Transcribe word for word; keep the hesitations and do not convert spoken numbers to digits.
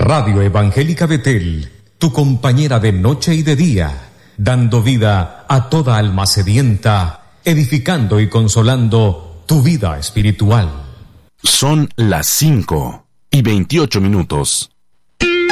Radio Evangélica Betel, tu compañera de noche y de día, dando vida a toda alma sedienta, edificando y consolando tu vida espiritual. Son las cinco y veintiocho minutos.